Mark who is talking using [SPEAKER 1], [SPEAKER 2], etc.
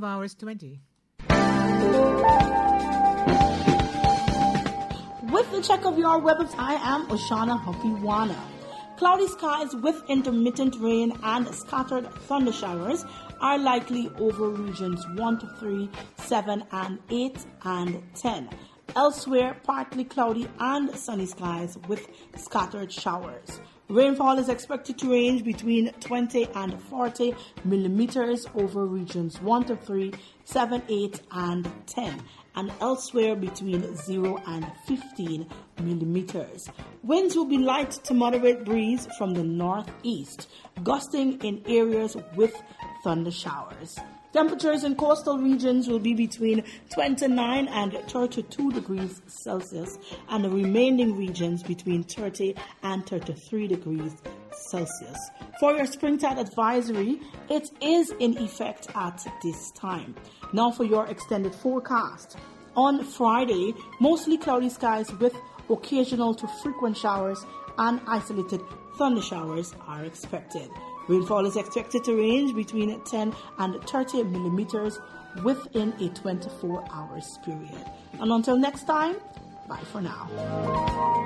[SPEAKER 1] hours 20.
[SPEAKER 2] With the check of your weather, I am Oshana Hopiwana. Cloudy skies with intermittent rain and scattered thunder showers are likely over regions 1 to 3, 7 and 8 and 10. Elsewhere, partly cloudy and sunny skies with scattered showers. Rainfall is expected to range between 20 and 40 millimeters over regions 1 to 3, 7, 8 and 10. And elsewhere between 0 and 15 millimeters. Winds will be light to moderate breeze from the northeast, gusting in areas with thunder showers. Temperatures in coastal regions will be between 29 and 32 degrees Celsius, and the remaining regions between 30 and 33 degrees Celsius. For your springtide advisory, it is in effect at this time. Now for your extended forecast. On Friday, mostly cloudy skies with occasional to frequent showers and isolated thunder showers are expected. Rainfall is expected to range between 10 and 30 millimeters within a 24 hours period. And until next time, bye for now.